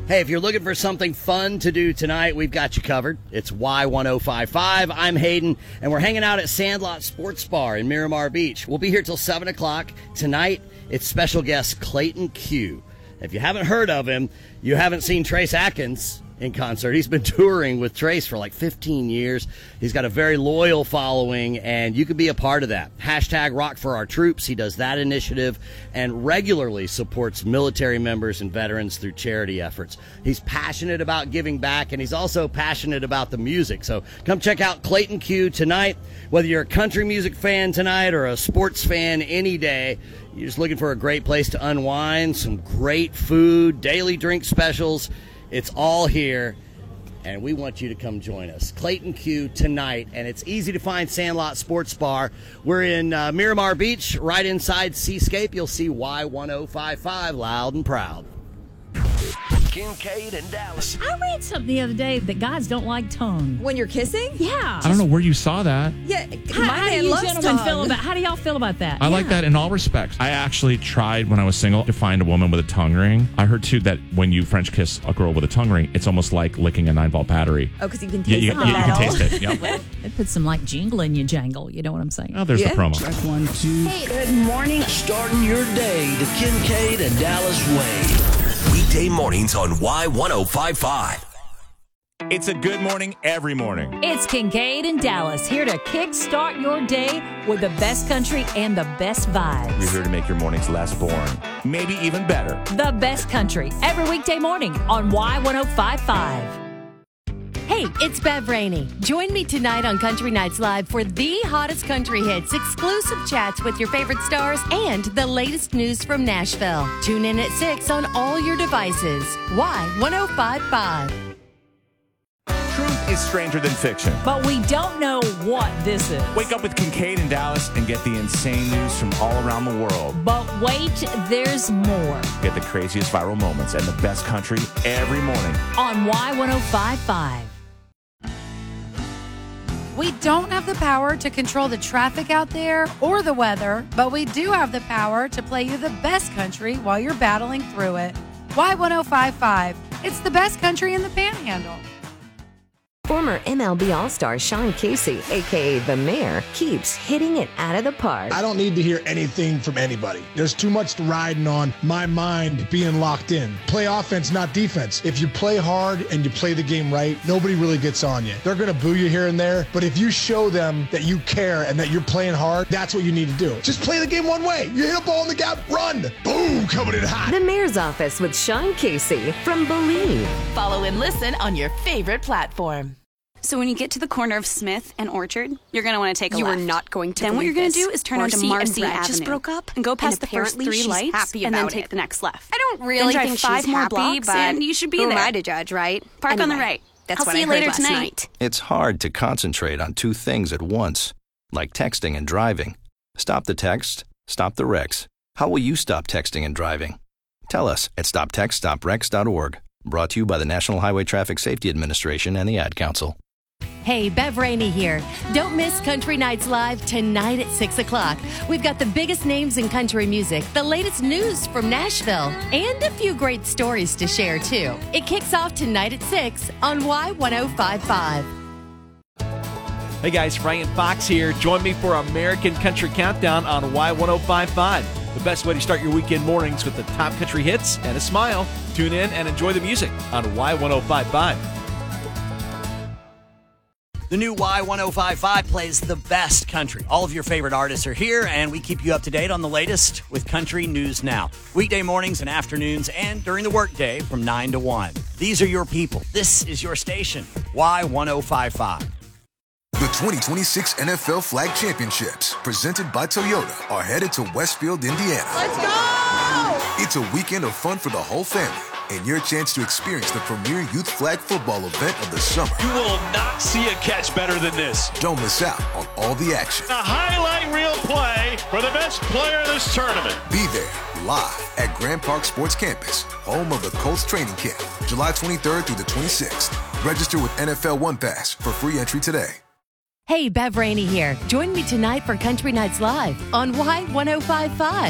Hey, if you're looking for something fun to do tonight, we've got you covered. It's Y1055. I'm Hayden, and we're hanging out at Sandlot Sports Bar in Miramar Beach. We'll be here till 7 o'clock. Tonight, it's special guest Clayton Q. If you haven't heard of him, you haven't seen Trace Atkins in concert. He's been touring with Trace for like 15 years. He's got a very loyal following, and you can be a part of that. Hashtag Rock for Our Troops. He does that initiative and regularly supports military members and veterans through charity efforts. He's passionate about giving back, and he's also passionate about the music. So come check out Clayton Q tonight. Whether you're a country music fan tonight or a sports fan any day, you're just looking for a great place to unwind, some great food, daily drink specials. It's all here, and we want you to come join us. Clayton Q tonight, and it's easy to find Sandlot Sports Bar. We're in Miramar Beach, right inside Seascape. You'll see Y1055 loud and proud. Kincaid and Dallas. I read something the other day that guys don't like tongue. When you're kissing? Yeah. I don't know where you saw that. Yeah, How do you gentlemen feel about? How do y'all feel about that? I like that in all respects. I actually tried when I was single to find a woman with a tongue ring. I heard too that when you French kiss a girl with a tongue ring, it's almost like licking a 9-volt battery. Oh, because you can taste it. You can taste it. Yep. It puts some like jingle in your jangle. You know what I'm saying? Oh, there's the promo. Check 1, 2. Hey, Good morning. Starting your day the Kincaid and Dallas way. Weekday mornings on Y1055. It's a good morning every morning. It's Kincaid and Dallas here to kickstart your day with the best country and the best vibes. We're here to make your mornings less boring, maybe even better. The best country every weekday morning on Y1055. Hey, it's Bev Rainey. Join me tonight on Country Nights Live for the hottest country hits, exclusive chats with your favorite stars, and the latest news from Nashville. Tune in at 6 on all your devices. Y1055. Truth is stranger than fiction. But we don't know what this is. Wake up with Kincaid and Dallas and get the insane news from all around the world. But wait, there's more. Get the craziest viral moments and the best country every morning On Y1055. We don't have the power to control the traffic out there or the weather, but we do have the power to play you the best country while you're battling through it. Y1055. It's the best country in the Panhandle. Former MLB All-Star Sean Casey, a.k.a. The Mayor, keeps hitting it out of the park. I don't need to hear anything from anybody. There's too much riding on my mind being locked in. Play offense, not defense. If you play hard and you play the game right, nobody really gets on you. They're going to boo you here and there, but if you show them that you care and that you're playing hard, that's what you need to do. Just play the game one way. You hit a ball in the gap, run. Boom, coming in hot. The Mayor's Office with Sean Casey from Believe. Follow and listen on your favorite platform. So when you get to the corner of Smith and Orchard, you're going to want to take a left. You are not going to. Then what you're going to do is turn onto Marcy and Brad Avenue just broke up and go past the first apparently 3 she's lights happy and then about take it. the next left. I don't really then think drive 5 she's more happy, blocks but and you should be who there. am I to judge, right? Park on the Anyway, right. That's I'll what see I you heard later last tonight. night. It's hard to concentrate on 2 things at once, like texting and driving. Stop the text, stop the wrecks. How will you stop texting and driving? Tell us at stoptextstoprex.org. Brought to you by the National Highway Traffic Safety Administration and the Ad Council. Hey, Bev Rainey here. Don't miss Country Nights Live tonight at 6 o'clock. We've got the biggest names in country music, the latest news from Nashville, and a few great stories to share, too. It kicks off tonight at 6 on Y1055. Hey guys, Ryan Fox here. Join me for American Country Countdown on Y1055. The best way to start your weekend mornings with the top country hits and a smile. Tune in and enjoy the music on Y1055. The new Y1055 plays the best country. All of your favorite artists are here, and we keep you up to date on the latest with Country News Now. Weekday mornings and afternoons and during the workday from 9 to 1. These are your people. This is your station, Y1055. The 2026 NFL Flag Championships, presented by Toyota, are headed to Westfield, Indiana. Let's go! It's a weekend of fun for the whole family and your chance to experience the premier youth flag football event of the summer. You will not see a catch better than this. Don't miss out on all the action. A highlight reel play for the best player in this tournament. Be there live at Grand Park Sports Campus, home of the Colts training camp, July 23rd through the 26th. Register with NFL One Pass for free entry today. Hey, Bev Rainey here. Join me tonight for Country Nights Live on Y1055.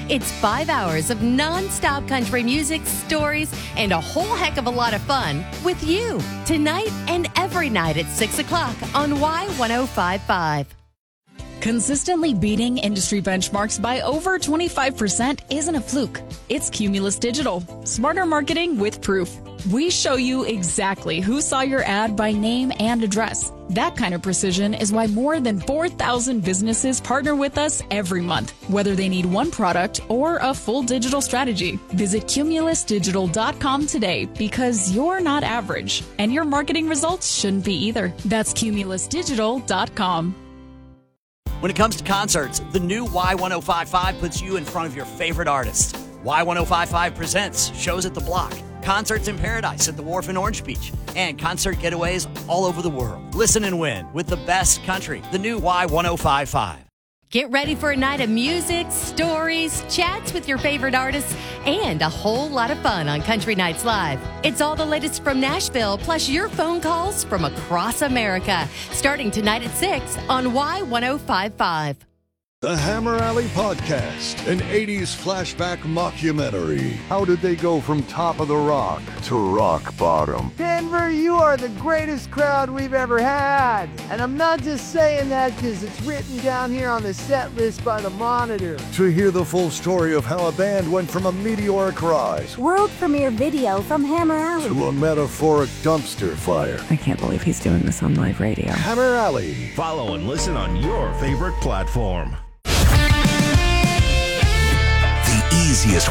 It's 5 hours of non-stop country music, stories, and a whole heck of a lot of fun with you tonight and every night at 6 o'clock on Y1055. Consistently beating industry benchmarks by over 25% isn't a fluke. It's Cumulus Digital. Smarter marketing with proof. We show you exactly who saw your ad by name and address. That kind of precision is why more than 4,000 businesses partner with us every month, whether they need one product or a full digital strategy. Visit cumulusdigital.com today because you're not average, and your marketing results shouldn't be either. That's cumulusdigital.com. When it comes to concerts, the new Y1055 puts you in front of your favorite artists. Y1055 presents shows at the Block, concerts in Paradise at the Wharf in Orange Beach, and concert getaways all over the world. Listen and win with the best country, the new Y1055. Get ready for a night of music, stories, chats with your favorite artists, and a whole lot of fun on Country Nights Live. It's all the latest from Nashville, plus your phone calls from across America, starting tonight at 6 on Y1055. The Hammer Alley Podcast, an 80s flashback mockumentary. How did they go from top of the rock to rock bottom? Denver, you are the greatest crowd we've ever had. And I'm not just saying that because it's written down here on the set list by the Monitor. To hear the full story of how a band went from a meteoric rise, world premiere video from Hammer Alley, to a metaphoric dumpster fire. I can't believe he's doing this on live radio. Hammer Alley. Follow and listen on your favorite platform. The easiest